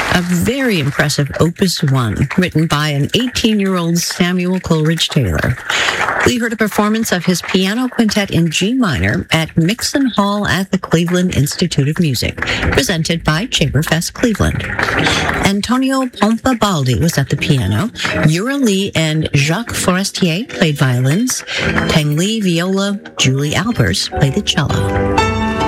A very impressive Opus 1, written by an 18-year-old Samuel Coleridge Taylor. We heard a performance of his piano quintet in G minor at Mixon Hall at the Cleveland Institute of Music, presented by Chamberfest Cleveland. Antonio Pompabaldi was at the piano. Yura Lee and Jacques Forestier played violins. Tang Li, viola. Julie Albers played the cello.